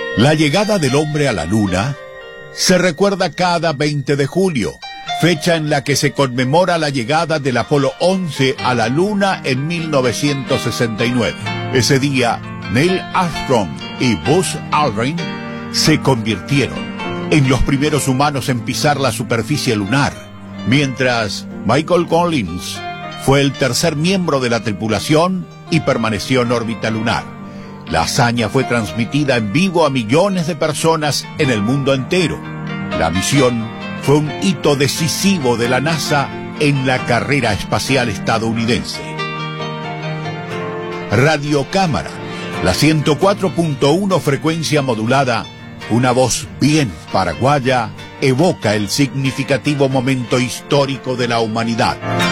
La llegada del hombre a la Luna se recuerda cada 20 de julio, fecha en la que se conmemora la llegada del Apolo 11 a la Luna en 1969. Ese día, Neil Armstrong y Buzz Aldrin se convirtieron en los primeros humanos en pisar la superficie lunar, mientras Michael Collins fue el tercer miembro de la tripulación y permaneció en órbita lunar. La hazaña fue transmitida en vivo a millones de personas en el mundo entero. La misión fue un hito decisivo de la NASA en la carrera espacial estadounidense. Radiocámara, la 104.1 frecuencia modulada, una voz bien paraguaya, evoca el significativo momento histórico de la humanidad.